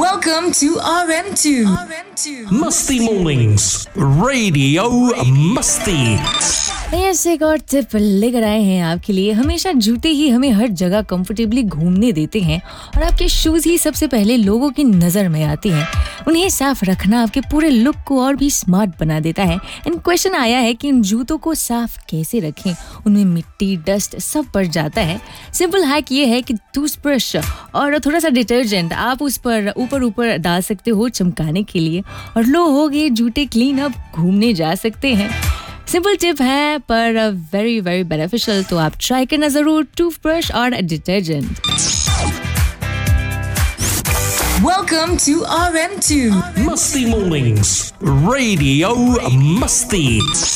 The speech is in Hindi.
Welcome to RM2. Musty Mornings, Radio Musty. ऐसे एक और टिप लेकर आए हैं आपके लिए। हमेशा जूते ही हमें हर जगह कंफर्टेबली घूमने देते हैं और आपके शूज ही सबसे पहले लोगों की नज़र में आते हैं। उन्हें साफ रखना आपके पूरे लुक को और भी स्मार्ट बना देता है। इन क्वेश्चन आया है कि इन जूतों को साफ कैसे रखें, उनमें मिट्टी डस्ट सब पड़ जाता है। सिंपल हैक ये है कि टूथब्रश और थोड़ा सा डिटर्जेंट आप उस पर ऊपर डाल सकते हो चमकाने के लिए, और लो हो गए जूते क्लीन, अब घूमने जा सकते हैं। सिंपल टिप है पर वेरी वेरी बेनिफिशियल, तो आप ट्राई करना जरूर, टूथब्रश और detergent. Welcome to RM2. Musty Mornings, Radio Musty.